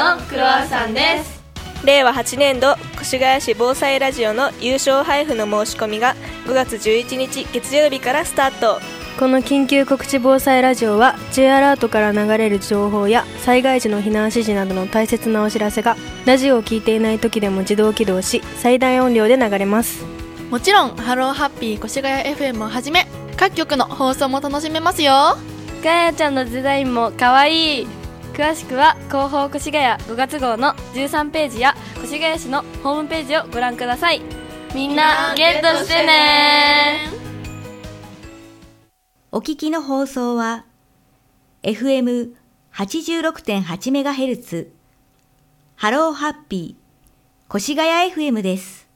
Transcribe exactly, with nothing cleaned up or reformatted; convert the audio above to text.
のクロワッサンです。 れいわはちねんど越谷市防災ラジオの優勝配布の申し込みがごがつじゅういちにち月曜日からスタート。 この緊急告知防災ラジオは J アラートから流れる情報や災害時の避難指示などの大切なお知らせがラジオを聞いていない時でも自動起動し最大音量で流れます。 もちろんハローハッピー越谷 エフエム をはじめ各局の放送も楽しめますよ。 ガヤちゃんのデザインもかわいい。詳しくは広報越谷ごがつ号のじゅうさんページや越谷市のホームページをご覧ください。みんなゲットしてね。 お聞きの放送は エフエムはちじゅうろくてんはちメガヘルツ ハローハッピー越谷 エフエム です。